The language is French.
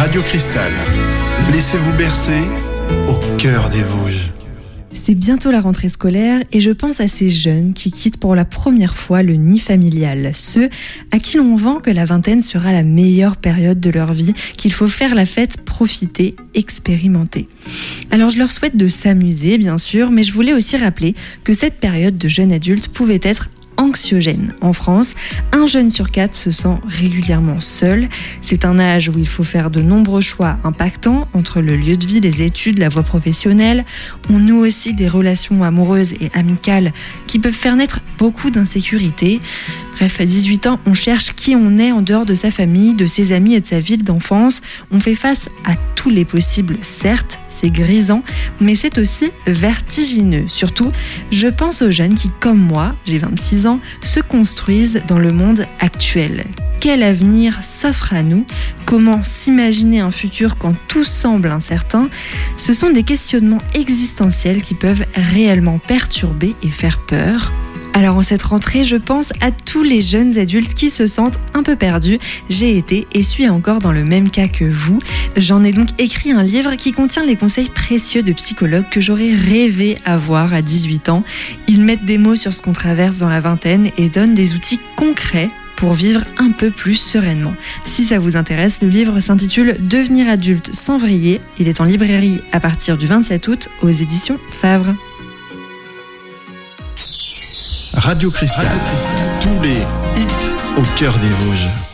Radio Cristal. Laissez-vous bercer au cœur des Vosges. C'est bientôt la rentrée scolaire et je pense à ces jeunes qui quittent pour la première fois le nid familial. Ceux à qui l'on vend que la vingtaine sera la meilleure période de leur vie, qu'il faut faire la fête, profiter, expérimenter. Alors je leur souhaite de s'amuser bien sûr, mais je voulais aussi rappeler que cette période de jeune adulte pouvait être anxiogène. En France, 1 jeune sur 4 se sent régulièrement seul. C'est un âge où il faut faire de nombreux choix impactants entre le lieu de vie, les études, la voie professionnelle. On noue aussi des relations amoureuses et amicales qui peuvent faire naître beaucoup d'insécurité. Bref, à 18 ans, on cherche qui on est en dehors de sa famille, de ses amis et de sa ville d'enfance. On fait face à tous les possibles, certes, c'est grisant, mais c'est aussi vertigineux. Surtout, je pense aux jeunes qui, comme moi, j'ai 26 ans, se construisent dans le monde actuel. Quel avenir s'offre à nous ? Comment s'imaginer un futur quand tout semble incertain ? Ce sont des questionnements existentiels qui peuvent réellement perturber et faire peur. Alors en cette rentrée, je pense à tous les jeunes adultes qui se sentent un peu perdus. J'ai été et suis encore dans le même cas que vous. J'en ai donc écrit un livre qui contient les conseils précieux de psychologues que j'aurais rêvé avoir à 18 ans. Ils mettent des mots sur ce qu'on traverse dans la vingtaine et donnent des outils concrets pour vivre un peu plus sereinement. Si ça vous intéresse, le livre s'intitule « Devenir adulte sans vriller ». Il est en librairie à partir du 27 août aux éditions Favre. Radio Cristal. Tous les hits au cœur des Vosges.